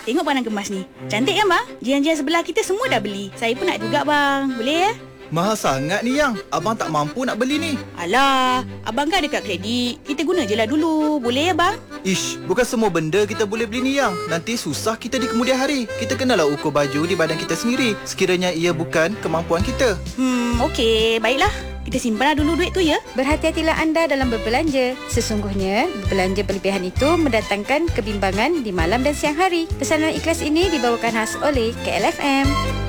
tengok barang kemas ni. Cantik kan bang? Jiran-jiran sebelah kita semua dah beli. Saya pun nak juga bang. Boleh ya? Mahal sangat ni yang. Abang tak mampu nak beli ni. Alah, abang kan ada kad kredit. Kita guna je lah dulu. Boleh ya bang? Ish, bukan semua benda kita boleh beli ni yang. Nanti susah kita di kemudian hari. Kita kenalah ukur baju di badan kita sendiri. Sekiranya ia bukan kemampuan kita. Okey. Baiklah. Kita simpanlah dulu duit tu ya. Berhati-hatilah anda dalam berbelanja. Sesungguhnya, berbelanja berlebihan itu mendatangkan kebimbangan di malam dan siang hari. Pesanan ikhlas ini dibawakan khas oleh KLFM.